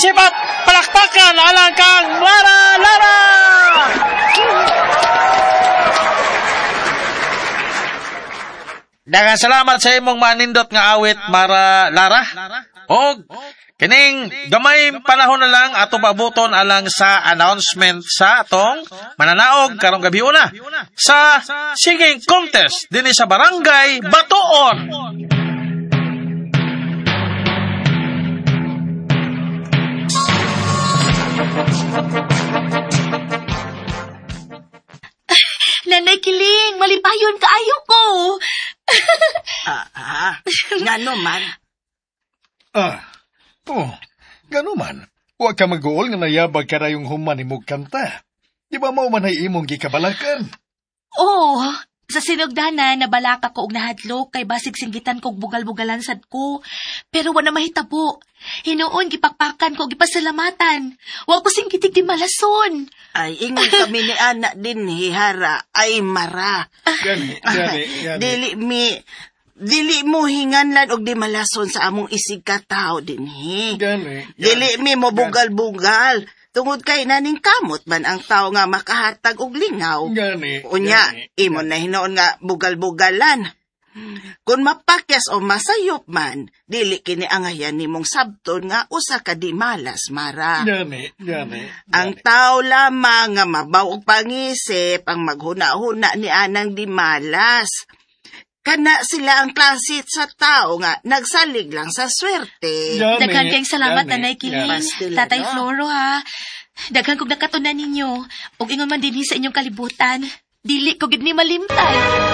sipat palakpakan alang kang Lara Lara. Daghang salamat sa imong manindot nga awit, Mara Lara. Og kining gamay panahon na lang ato pabuton alang sa announcement sa atong mananaog karong gabi una sa singing contest dinhi sa Barangay Batuon. Nanay Kiling, malipayon kaayo ko. Ngano man? Gano man. Huwag ka mag-uol nga nayabag ka na yung human ni mong kanta. Di ba mo man ay imong gikabalakan? Oo, sa sinugdanan, nabalaka ko og nahadlok kay basig singgitan kog bugal-bugalan sad ko. Pero wala mahitabo. Hinuon, gipakpakan ko, gipasalamatan. Huwag ko singgitig di malason. Ay, ingon kami ni anak din, hihara. Ay, Mara. Gani. Dili mo hinganlan og di malason sa among isig ka tao din, he. Gani. Dili mi mo bugal-bugal. Tungod kay naning kamot man ang tao nga makahatag og lingaw. Gani. Unya, imo na hinoon nga bugal-bugalan. Kung mapakyas o masayop man, dili kini angayan nimong sabton nga usa ka di malas, Mara. Gani. Ang tao lamang nga mabaw og pangisip ang maghuna-huna ni anang di malas. Kana sila ang klase sa tao nga nagsalig lang sa swerte. Daghan kayong salamat, Nanay Kiling. Pastila, Tatay no? Floro, ha. Daghan kong nakatunan ninyo. Og ingon man din sa inyong kalibutan. Dili ko gid ni malimtay.